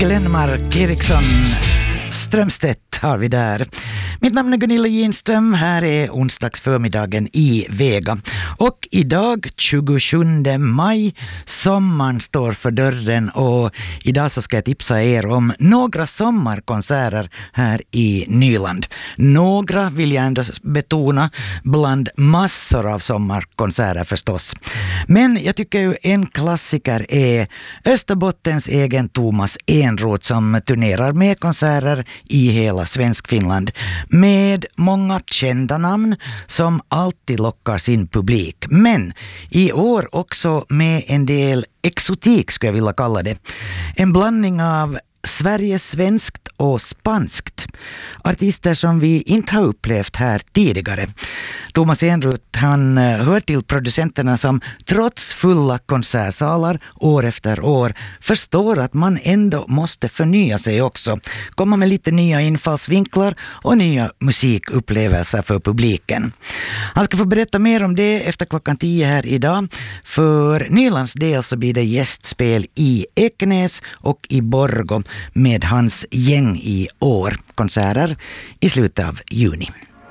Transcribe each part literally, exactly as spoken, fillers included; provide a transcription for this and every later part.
Glenmark Eriksson Strömstedt har vi där. Mitt namn är Gunilla Ginström. Här är onsdagsförmiddagen i Vega. Och idag tjugosjunde maj, sommaren står för dörren och idag så ska jag tipsa er om några sommarkonserter här i Nyland. Några vill jag ändå betona bland massor av sommarkonserter förstås. Men jag tycker ju en klassiker är Österbottens egen Thomas Enroth som turnerar med konserter i hela Svenskfinland med många kända namn som alltid lockar sin publik. Men i år också med en del exotik skulle jag vilja kalla det. En blandning av Sveriges svenskt och spanskt. Artister som vi inte har upplevt här tidigare. Thomas Enroth, han hör till producenterna som trots fulla konsertsalar år efter år förstår att man ändå måste förnya sig också. Komma med lite nya infallsvinklar och nya musikupplevelser för publiken. Han ska få berätta mer om det efter klockan tio här idag. För Nylands del så blir det gästspel i Ekenäs och i Borgå med hans gäng i år. Konserter i slutet av juni.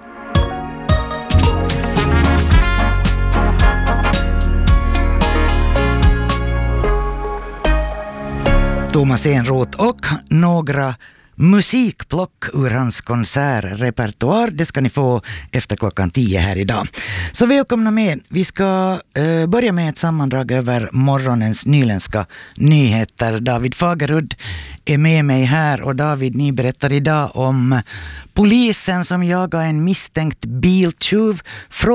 Thomas Enroth och några musikplock ur hans konsertrepertoar. Det ska ni få efter klockan tio här idag. Så välkomna med. Vi ska eh, börja med ett sammandrag över morgonens nyländska nyheter. David Fagerud är med mig här och David, ni berättar idag om polisen som jagar en misstänkt biltjuv från